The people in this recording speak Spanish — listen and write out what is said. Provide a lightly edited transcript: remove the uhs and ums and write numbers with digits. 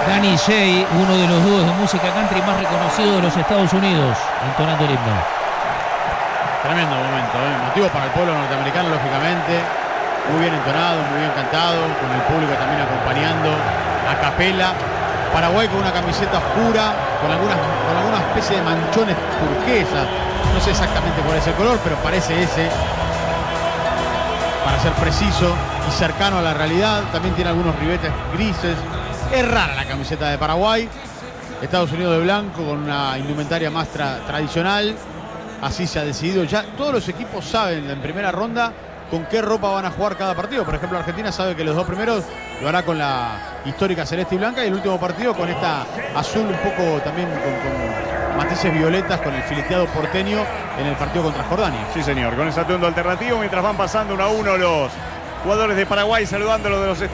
Danny Jay, uno de los dúos de música country más reconocidos de los Estados Unidos, entonando el himno. Tremendo momento, motivo para el pueblo norteamericano, lógicamente. Muy bien entonado, muy bien cantado, con el público también acompañando a capela. Paraguay con una camiseta oscura, con alguna especie de manchones turquesas. No sé exactamente cuál es el color, pero parece ese, para ser preciso y cercano a la realidad. También tiene algunos ribetes grises. Es rara la camiseta de Paraguay. Estados Unidos de blanco con una indumentaria más tradicional. Así se ha decidido. Ya todos los equipos saben en primera ronda con qué ropa van a jugar cada partido. Por ejemplo, Argentina sabe que los dos primeros lo hará con la histórica celeste y blanca, y el último partido con esta azul un poco también con matices violetas, con el fileteado porteño en el partido contra Jordania. Sí, señor, con ese atuendo alternativo, mientras van pasando 1 a 1 los jugadores de Paraguay, saludando a los de los